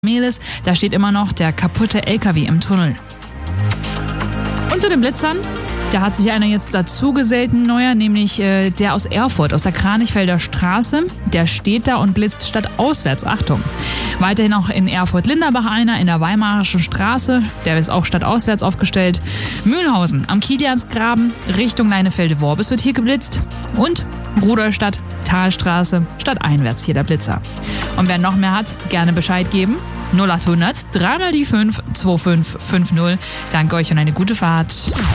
Melis, da steht immer noch der kaputte LKW im Tunnel. Und zu den Blitzern, da hat sich einer jetzt dazu gesellt, ein neuer, nämlich der aus Erfurt, aus der Kranichfelder Straße. Der steht da und blitzt stadtauswärts, Achtung. Weiterhin auch in Erfurt-Linderbach einer, in der Weimarischen Straße, der ist auch stadtauswärts aufgestellt. Mühlhausen am Kiliansgraben, Richtung Leinefelde-Worbis wird hier geblitzt. Und Rudolstadt, Talstraße, stadteinwärts hier der Blitzer. Und wer noch mehr hat, gerne Bescheid geben. 0800 3 die 5 2550. Danke euch und eine gute Fahrt.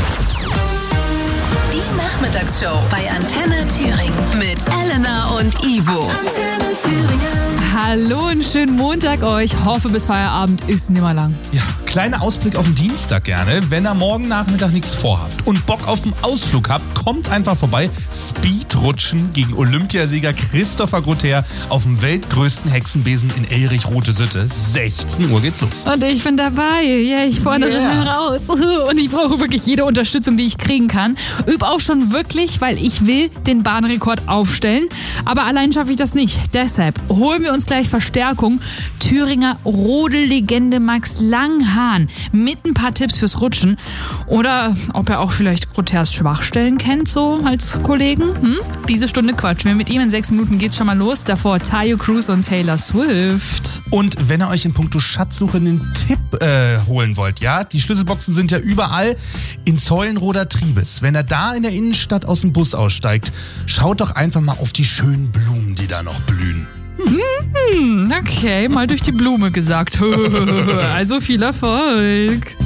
Die Nachmittagsshow bei Antenne Thüringen mit Elena und Ivo. Antenne Thüringen. Hallo und schönen Montag euch. Hoffe, bis Feierabend ist nimmer lang. Ja, kleiner Ausblick auf den Dienstag gerne. Wenn ihr morgen Nachmittag nichts vorhabt und Bock auf einen Ausflug habt, kommt einfach vorbei. Speedrutschen gegen Olympiasieger Christopher Grother auf dem weltgrößten Hexenbesen in Elrich-Rote-Sitte. 16 Uhr geht's los. Und ich bin dabei. Ja, ich fordere heraus. Und ich brauche wirklich jede Unterstützung, die ich kriegen kann. Üb auch schon wirklich, weil ich will den Bahnrekord aufstellen. Aber allein schaffe ich das nicht. Deshalb holen wir uns gleich Verstärkung. Thüringer Rodellegende Max Langhahn mit ein paar Tipps fürs Rutschen. Oder ob er auch vielleicht Grothers Schwachstellen kennt, so als Kollegen. Diese Stunde quatschen wir mit ihm. In 6 Minuten geht's schon mal los. Davor Tayo Cruz und Taylor Swift. Und wenn ihr euch in puncto Schatzsuche einen Tipp holen wollt, ja, die Schlüsselboxen sind ja überall in Zeulenroder Triebes. Wenn ihr da in der Innenstadt aus dem Bus aussteigt, schaut doch einfach mal auf die schönen Blumen, die da noch blühen. Okay, mal durch die Blume gesagt. Also viel Erfolg.